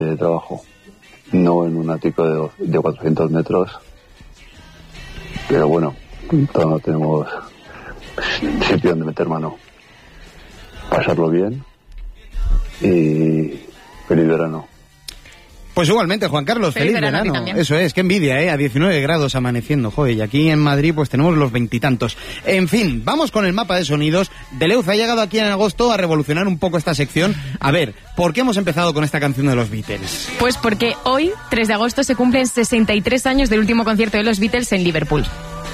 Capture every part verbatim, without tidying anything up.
de trabajo, no en un ático de, de cuatrocientos metros, pero bueno, todavía no tenemos sitio donde meter mano. Pasarlo bien y feliz verano. Pues igualmente, Juan Carlos, feliz, feliz verano. verano. Eso es, qué envidia, ¿eh? A diecinueve grados amaneciendo, joder, y aquí en Madrid pues tenemos los veintitantos. En fin, vamos con el mapa de sonidos. Deleuze ha llegado aquí en agosto a revolucionar un poco esta sección. A ver, ¿por qué hemos empezado con esta canción de los Beatles? Pues porque hoy, tres de agosto, se cumplen sesenta y tres años del último concierto de los Beatles en Liverpool.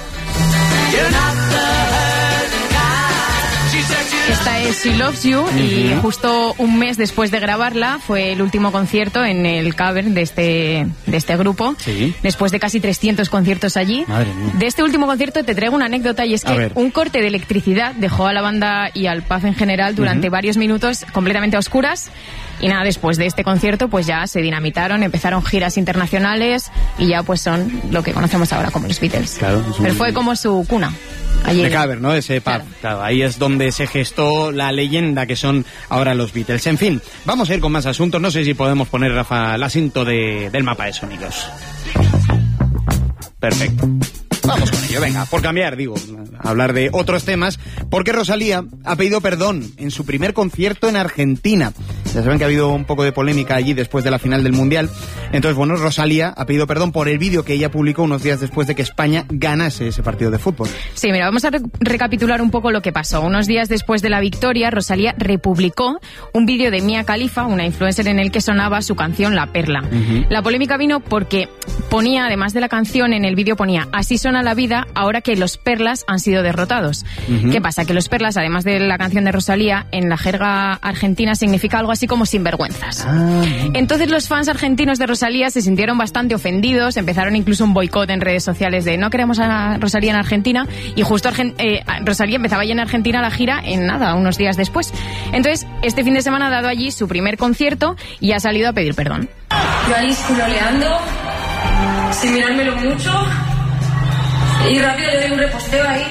Esta es She Loves You, uh-huh. Y justo un mes después de grabarla fue el último concierto en el Cavern de este, de este grupo, sí. Después de casi trescientos conciertos allí. Madre mía. De este último concierto te traigo una anécdota, y es que un corte de electricidad dejó a la banda y al pub en general durante uh-huh. varios minutos completamente a oscuras. Y nada, después de este concierto pues ya se dinamitaron, empezaron giras internacionales y ya pues son lo que conocemos ahora como los Beatles. Claro, es un... Pero fue como su cuna. Allí. De Cavern, ¿no? Ese pub. Claro. Claro, ahí es donde se gestó la leyenda que son ahora los Beatles. En fin, vamos a ir con más asuntos. No sé si podemos poner, Rafa, el asunto de, del mapa de sonidos. Perfecto. Vamos con ello, venga, por cambiar, digo, hablar de otros temas, porque Rosalía ha pedido perdón en su primer concierto en Argentina. Ya saben que ha habido un poco de polémica allí después de la final del Mundial. Entonces, bueno, Rosalía ha pedido perdón por el vídeo que ella publicó unos días después de que España ganase ese partido de fútbol. Sí, mira, vamos a re- recapitular un poco lo que pasó. Unos días después de la victoria, Rosalía republicó un vídeo de Mia Khalifa, una influencer, en el que sonaba su canción La Perla. Uh-huh. La polémica vino porque ponía, además de la canción, en el vídeo ponía "Así suena la vida ahora que los Perlas han sido derrotados". Uh-huh. ¿Qué pasa? Que los Perlas, además de la canción de Rosalía, en la jerga argentina significa algo así como sinvergüenzas. Ah. Entonces los fans argentinos de Rosalía se sintieron bastante ofendidos, empezaron incluso un boicot en redes sociales de no queremos a Rosalía en Argentina, y justo Argen- eh, Rosalía empezaba ya en Argentina la gira en nada, unos días después. Entonces este fin de semana ha dado allí su primer concierto y ha salido a pedir perdón. Yo ahí scrolleando, sin mirármelo mucho, y rápido le doy un reposteo ahí.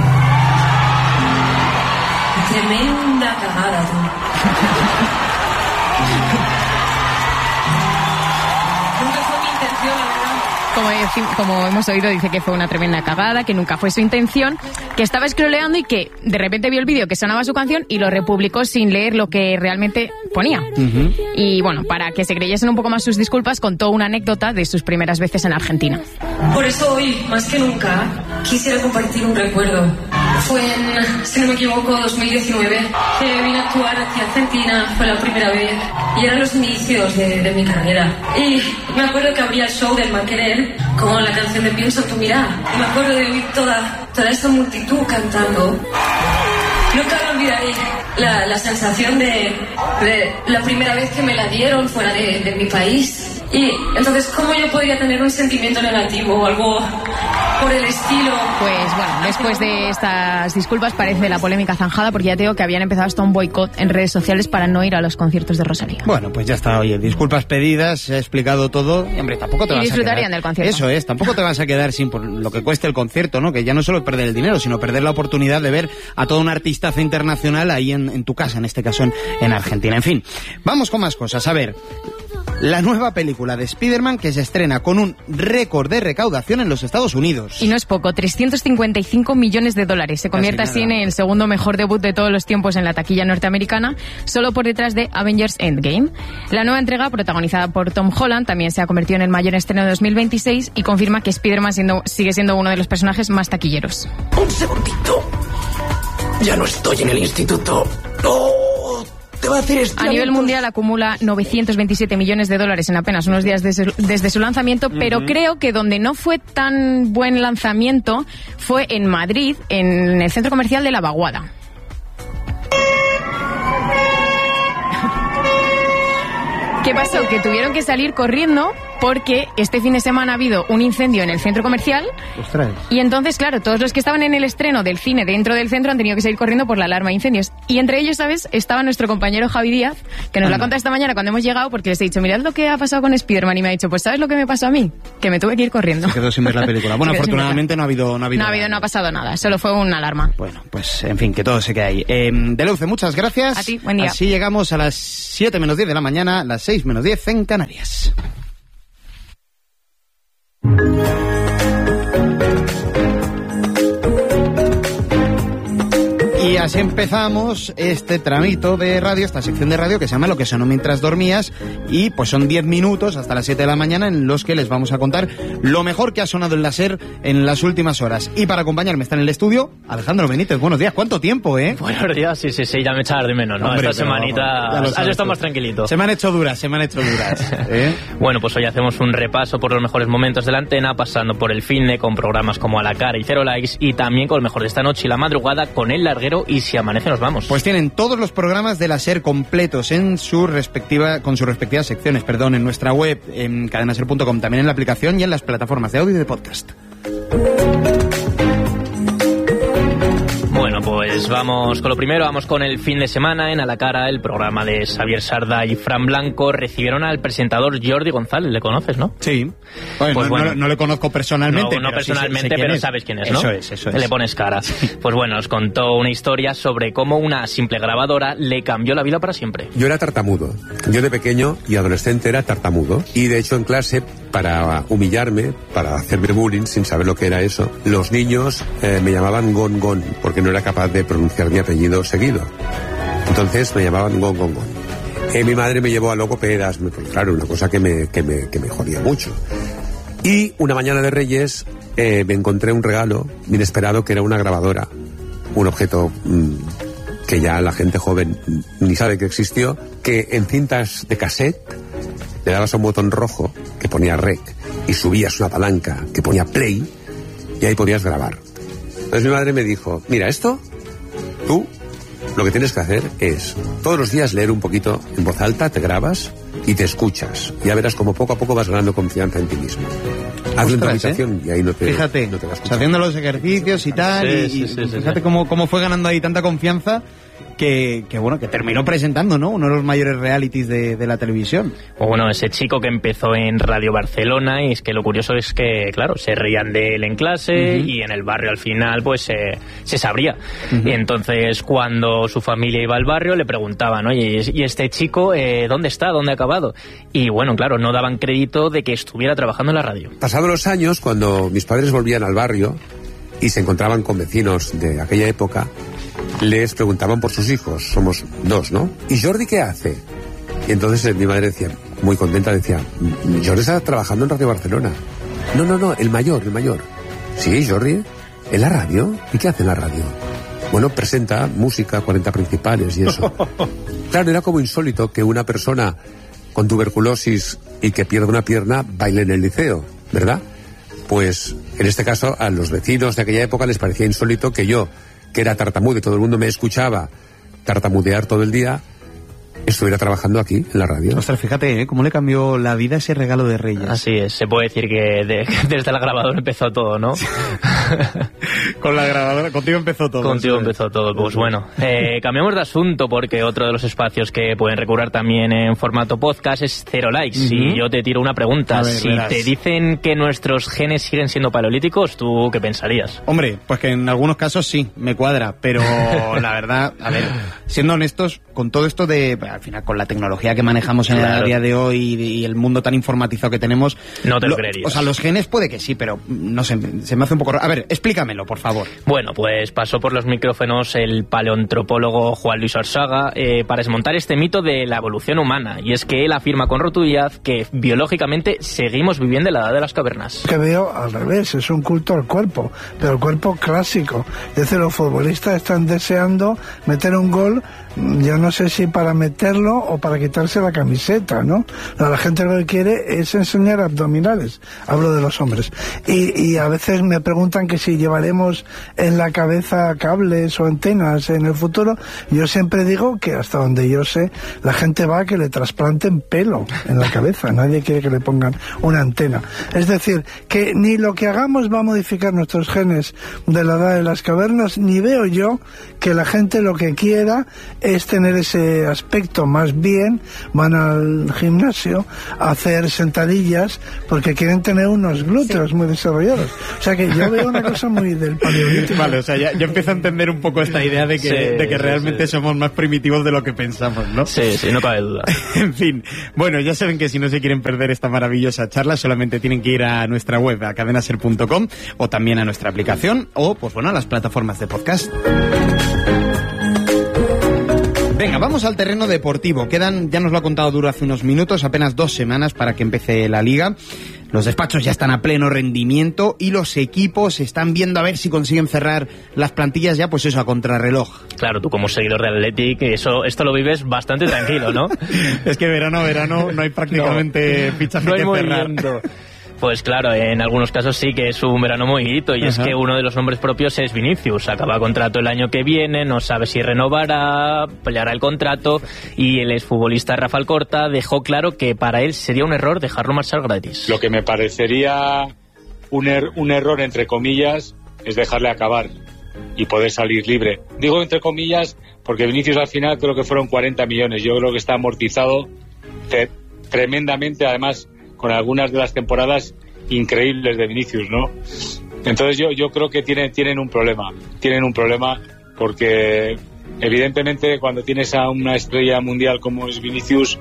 Tremenda cagada, tú. Nunca fue mi intención, la verdad. Como, decim- como hemos oído, dice que fue una tremenda cagada, que nunca fue su intención, que estaba scrolleando y que de repente vio el vídeo que sonaba su canción y lo republicó sin leer lo que realmente ponía. Uh-huh. Y bueno, para que se creyesen un poco más sus disculpas, contó una anécdota de sus primeras veces en Argentina. Por eso hoy, más que nunca, quisiera compartir un recuerdo. Fue en, si no me equivoco, dos mil diecinueve, que vine a actuar aquí a Argentina, fue la primera vez, y eran los inicios de, de mi carrera. Y me acuerdo que abría el show del Mal Querer, con la canción de Pienso en tu mirada, y me acuerdo de oír toda, toda esa multitud cantando. Nunca me olvidaré la, la sensación de, de la primera vez que me la dieron fuera de, de mi país. Y entonces, ¿cómo yo podría tener un sentimiento negativo o algo por el estilo? Pues bueno, después de estas disculpas parece la polémica zanjada, porque ya te digo que habían empezado hasta un boicot en redes sociales para no ir a los conciertos de Rosalía. Bueno, pues ya está, oye, disculpas pedidas, se ha explicado todo, y hombre, tampoco te y vas a quedar... disfrutarían del concierto. Eso es, tampoco te vas a quedar sin por lo que cueste el concierto, ¿no? Que ya no solo es perder el dinero, sino perder la oportunidad de ver a todo un artistazo internacional ahí en, en tu casa, en este caso en, en Argentina. En fin, vamos con más cosas. A ver, la nueva película de Spider-Man, que se estrena con un récord de recaudación en los Estados Unidos. Y no es poco, trescientos cincuenta y cinco millones de dólares. Se convierte así en el segundo mejor debut de todos los tiempos en la taquilla norteamericana, solo por detrás de Avengers Endgame. La nueva entrega, protagonizada por Tom Holland, también se ha convertido en el mayor estreno de dos mil veintiséis y confirma que Spider-Man siendo, sigue siendo uno de los personajes más taquilleros. Un segundito. Ya no estoy en el instituto. ¡No! A nivel mundial acumula novecientos veintisiete millones de dólares en apenas unos días desde, desde su lanzamiento, uh-huh. Pero creo que donde no fue tan buen lanzamiento fue en Madrid, en el centro comercial de La Vaguada. ¿Qué pasó? Que tuvieron que salir corriendo porque este fin de semana ha habido un incendio en el centro comercial. Ostras. Y entonces, claro, todos los que estaban en el estreno del cine dentro del centro han tenido que seguir corriendo por la alarma de incendios. Y entre ellos, ¿sabes? Estaba nuestro compañero Javi Díaz, que nos lo ha contado esta mañana cuando hemos llegado, porque les he dicho, mirad lo que ha pasado con Spiderman, y me ha dicho, pues ¿sabes lo que me pasó a mí? Que me tuve que ir corriendo. Se quedó sin ver la película. Bueno, afortunadamente no ha habido... No ha habido, no ha, habido no ha pasado nada, solo fue una alarma. Bueno, pues en fin, que todo se quede ahí. Eh, Deleuze, muchas gracias. A ti, buen día. Así llegamos a las siete menos diez de la mañana, las seis menos diez en Canarias. Y así empezamos este tramito de radio, esta sección de radio que se llama Lo que sonó mientras dormías, y pues son diez minutos hasta las siete de la mañana en los que les vamos a contar lo mejor que ha sonado en la SER en las últimas horas. Y para acompañarme está en el estudio Alejandro Benítez. Buenos días, ¿cuánto tiempo, eh? Buenos días, sí, sí, sí, ya me echabas de menos, ¿no? Hombre, esta semanita has estado más tranquilito. Se me han hecho duras, se me han hecho duras. ¿eh? Bueno, pues hoy hacemos un repaso por los mejores momentos de la antena, pasando por el finde con programas como A la Cara y Cero Likes, y también con lo mejor de esta noche y la madrugada con El Larguero y Si Amanece Nos Vamos. Pues tienen todos los programas de la SER completos en su respectiva, con sus respectivas secciones, perdón, en nuestra web, en cadenaser punto com, también en la aplicación y en las plataformas de audio y de podcast. Bueno, pues vamos con lo primero, vamos con el fin de semana. En A la Cara, el programa de Xavier Sarda y Fran Blanco recibieron al presentador Jordi González. ¿Le conoces, no? Sí. Bueno, pues no, bueno, no, no le conozco personalmente. No, no pero personalmente, sí sé, sé pero es. sabes quién es, ¿no? Eso es, eso es. Le pones cara. Pues bueno, nos contó una historia sobre cómo una simple grabadora le cambió la vida para siempre. Yo era tartamudo. Yo de pequeño y adolescente era tartamudo. Y de hecho en clase, para humillarme, para hacerme bullying sin saber lo que era eso, los niños eh, me llamaban Gon Gon, porque no era capaz de pronunciar mi apellido seguido. Entonces me llamaban Gon Gon Gon. Eh, mi madre me llevó a logopedas, pues, claro, una cosa que me, que me, que me jodía mucho. Y una mañana de Reyes eh, me encontré un regalo inesperado que era una grabadora, un objeto mmm, que ya la gente joven ni sabe que existió, que en cintas de cassette le dabas a un botón rojo que ponía rec y subías una palanca que ponía play y ahí podías grabar. Entonces mi madre me dijo, mira, esto, tú lo que tienes que hacer es todos los días leer un poquito en voz alta, te grabas y te escuchas. Ya verás como poco a poco vas ganando confianza en ti mismo. Hazlo en tu habitación, ¿eh? Y ahí no te, fíjate, no te vas a haciendo los ejercicios y tal, sí, y, sí, y sí, sí, fíjate sí. Cómo, cómo fue ganando ahí tanta confianza que, que bueno, que terminó presentando, ¿no? Uno de los mayores realities de, de la televisión. O bueno, ese chico que empezó en Radio Barcelona, y es que lo curioso es que, claro, se reían de él en clase uh-huh. y en el barrio al final pues eh, se sabría. Uh-huh. Y entonces cuando su familia iba al barrio le preguntaban, oye, ¿y este chico eh, dónde está? ¿Dónde ha acabado? Y bueno, claro, no daban crédito de que estuviera trabajando en la radio. Pasados los años, cuando mis padres volvían al barrio y se encontraban con vecinos de aquella época, les preguntaban por sus hijos, somos dos, ¿no? ¿Y Jordi qué hace? Y entonces eh, mi madre decía, muy contenta, decía, Jordi está trabajando en Radio Barcelona. No, no, no, el mayor, el mayor. Sí, Jordi, ¿en la radio? ¿Y qué hace en la radio? Bueno, presenta música, cuarenta principales y eso. Claro, era como insólito que una persona con tuberculosis y que pierde una pierna baile en el liceo, ¿verdad? Pues en este caso a los vecinos de aquella época les parecía insólito que yo, que era tartamudo y todo el mundo me escuchaba tartamudear todo el día, estuviera trabajando aquí en la radio. Ostras, fíjate, ¿eh? Cómo le cambió la vida ese regalo de Reyes. Así es, se puede decir que de, desde la grabadora empezó todo, ¿no? Con la grabadora, contigo empezó todo. Contigo ¿sabes? Empezó todo, pues bueno. Eh, cambiamos de asunto porque otro de los espacios que pueden recurrir también en formato podcast es Cero Likes. Uh-huh. Y yo te tiro una pregunta. Ver, si verás. Te dicen que nuestros genes siguen siendo paleolíticos, ¿tú qué pensarías? Hombre, pues que en algunos casos sí, me cuadra, pero la verdad, a ver, siendo honestos, con todo esto de, al final, con la tecnología que manejamos en claro. el día de hoy y el mundo tan informatizado que tenemos... No te lo, lo creerías. O sea, los genes puede que sí, pero no sé, se me hace un poco... A ver, explícamelo, por favor. Bueno, pues pasó por los micrófonos el paleoantropólogo Juan Luis Arsaga eh, para desmontar este mito de la evolución humana. Y es que él afirma con rotundidad que biológicamente seguimos viviendo en la edad de las cavernas. Que veo al revés, es un culto al cuerpo, pero el cuerpo clásico. Es decir, los futbolistas están deseando meter un gol, yo no sé si para meter hacerlo o para quitarse la camiseta, ¿no? La gente lo que quiere es enseñar abdominales, hablo de los hombres. Y, y a veces me preguntan que si llevaremos en la cabeza cables o antenas en el futuro. Yo siempre digo que hasta donde yo sé, la gente va a que le trasplanten pelo en la cabeza, nadie quiere que le pongan una antena. Es decir, que ni lo que hagamos va a modificar nuestros genes de la edad de las cavernas, ni veo yo que la gente lo que quiera es tener ese aspecto. Más bien van al gimnasio a hacer sentadillas porque quieren tener unos glúteos sí. muy desarrollados. O sea que yo veo una cosa muy del paleolítico. Vale, o sea, ya, ya empiezo a entender un poco esta idea de que, sí, de que realmente sí, sí. somos más primitivos de lo que pensamos, ¿no? Sí, sí, no cabe duda. En fin, bueno, ya saben que si no se quieren perder esta maravillosa charla, solamente tienen que ir a nuestra web, a cadena ser punto com, o también a nuestra aplicación, o, pues bueno, a las plataformas de podcast. Venga, vamos al terreno deportivo. Quedan, ya nos lo ha contado Duro hace unos minutos, apenas dos semanas para que empiece la Liga. Los despachos ya están a pleno rendimiento y los equipos están viendo a ver si consiguen cerrar las plantillas ya, pues eso, a contrarreloj. Claro, tú como seguidor del Athletic, eso, esto lo vives bastante tranquilo, ¿no? Es que verano, verano, no hay prácticamente no, fichaje no hay que movimiento. cerrar. Pues claro, en algunos casos sí que es un verano movidito y Ajá. es que uno de los nombres propios es Vinicius. Acaba contrato el año que viene, no sabe si renovará, peleará el contrato y el exfutbolista Rafa Alcorta dejó claro que para él sería un error dejarlo marchar gratis. Lo que me parecería un, er- un error, entre comillas, es dejarle acabar y poder salir libre. Digo entre comillas porque Vinicius al final creo que fueron cuarenta millones. Yo creo que está amortizado te- tremendamente, además con algunas de las temporadas increíbles de Vinicius, ¿no? Entonces yo yo creo que tienen tienen un problema, tienen un problema porque evidentemente cuando tienes a una estrella mundial como es Vinicius,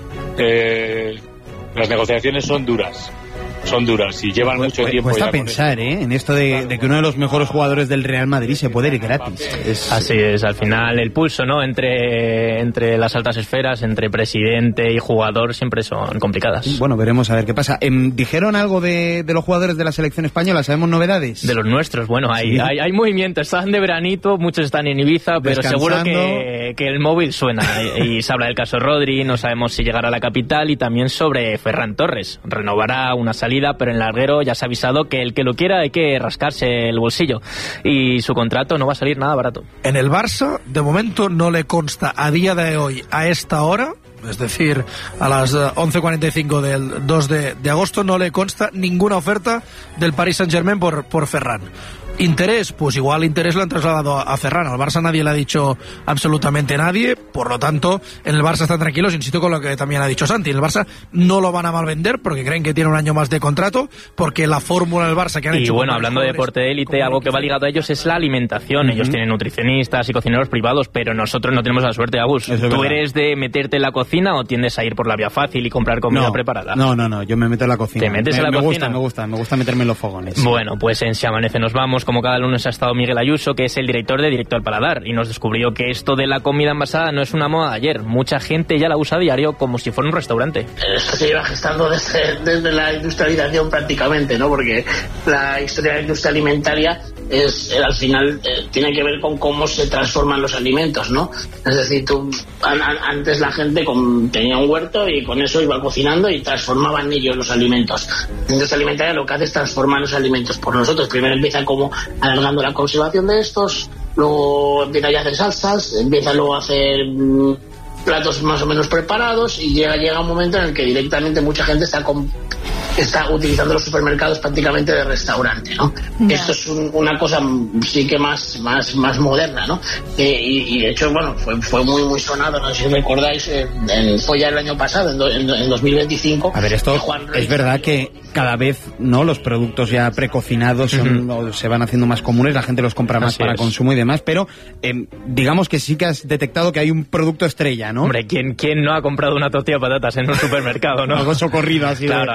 eh, las negociaciones son duras. Son duras y llevan mucho tiempo. Cuesta ya pensar, ¿eh? En esto de, de que uno de los mejores jugadores del Real Madrid se puede ir gratis. Es... Así es, al final el pulso, ¿no? Entre, entre las altas esferas, entre presidente y jugador, siempre son complicadas. Bueno, veremos a ver qué pasa. Eh, ¿Dijeron algo de, de los jugadores de la selección española? ¿Sabemos novedades? De los nuestros, bueno, hay, sí. hay, hay movimiento. Están de veranito, muchos están en Ibiza, pero seguro que, que el móvil suena. y, y se habla del caso Rodri, no sabemos si llegará a la capital, y también sobre Ferran Torres. Renovará una salida, pero en larguero ya se ha avisado que el que lo quiera hay que rascarse el bolsillo y su contrato no va a salir nada barato. En el Barça, de momento, no le consta a día de hoy, a esta hora, es decir, a las once cuarenta y cinco del dos de agosto, no le consta ninguna oferta del Paris Saint-Germain por, por Ferran. ¿Interés? Pues igual interés lo han trasladado a Ferran. Al Barça nadie le ha dicho absolutamente nadie, por lo tanto, en el Barça están tranquilos, insisto con lo que también ha dicho Santi. En el Barça no lo van a malvender porque creen que tiene un año más de contrato, porque la fórmula del Barça que han y hecho... Y bueno, hablando de deporte de élite, algo que va ligado a ellos es la alimentación. Uh-huh. Ellos tienen nutricionistas y cocineros privados, pero nosotros no tenemos la suerte, Agus. ¿Tú verdad. eres de meterte en la cocina o tiendes a ir por la vía fácil y comprar comida no, preparada? No, no, no, yo me meto en la cocina. ¿Te metes me, en la me cocina? Me gusta, me gusta, me gusta meterme en los fogones. Bueno, pues en Se Amanece nos vamos. Como cada lunes ha estado Miguel Ayuso, que es el director de Directo al Paladar, y nos descubrió que esto de la comida envasada no es una moda de ayer. Mucha gente ya la usa a diario como si fuera un restaurante. Esto se lleva gestando desde, desde la industrialización prácticamente, ¿no? Porque la historia de la industria alimentaria es, al final, eh, tiene que ver con cómo se transforman los alimentos, ¿no? Es decir, tú, an, an, antes la gente con, tenía un huerto y con eso iba cocinando y transformaban ellos los alimentos. La industria alimentaria lo que hace es transformar los alimentos por nosotros. Primero empieza como alargando la conservación de estos, luego empieza ya a hacer salsas, empieza luego a hacer mmm, platos más o menos preparados y llega, llega un momento en el que directamente mucha gente está con, está utilizando los supermercados prácticamente de restaurante, ¿no? Yeah. Esto es un, una cosa sí que más más más moderna, ¿no? Eh, y, y de hecho, bueno, fue fue muy muy sonado, no sé si recordáis, eh, en, fue ya el año pasado, en, do, en, en dos mil veinticinco. A ver, esto es verdad que cada vez, ¿no? Los productos ya precocinados son, uh-huh. se van haciendo más comunes, la gente los compra más Así para es. consumo y demás, pero eh, digamos que sí que has detectado que hay un producto estrella, ¿no? Hombre, ¿quién, quién no ha comprado una tortilla de patatas en un supermercado, no? Algo socorrido así. Claro, de... al final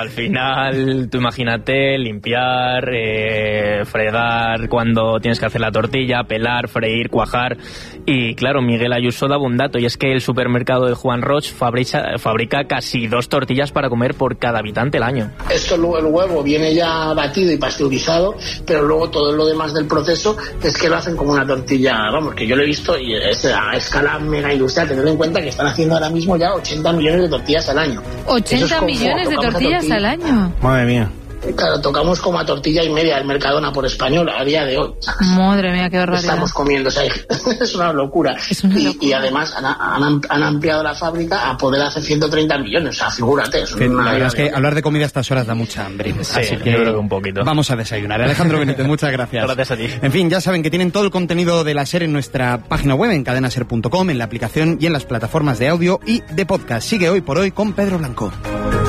final, tú imagínate, limpiar, eh, fregar cuando tienes que hacer la tortilla, pelar, freír, cuajar. Y claro, Miguel Ayuso da un dato, y es que el supermercado de Juan Roch fabrica, fabrica casi dos tortillas para comer por cada habitante al año. Esto, luego el huevo viene ya batido y pasteurizado, pero luego todo lo demás del proceso es que lo hacen como una tortilla, vamos, que yo lo he visto y es a escala mega industrial. Tened en cuenta que están haciendo ahora mismo ya ochenta millones de tortillas al año. ochenta millones de tortillas tortilla. al año. Madre mía. Claro, tocamos como a tortilla y media el Mercadona por español a día de hoy. Madre mía, qué barbaridad. Estamos comiendo, o sea, es una locura. Es una locura. Y, y además han, han, han ampliado la fábrica a poder hacer ciento treinta millones, o sea, figúrate. Es que, la verdad es que hablar de comida a estas horas da mucha hambre. Sí, así que yo creo que un poquito. Vamos a desayunar. Alejandro Benítez, muchas gracias. Gracias a ti. En fin, ya saben que tienen todo el contenido de la SER en nuestra página web, en cadena ser punto com, en la aplicación y en las plataformas de audio y de podcast. Sigue Hoy por Hoy con Pedro Blanco.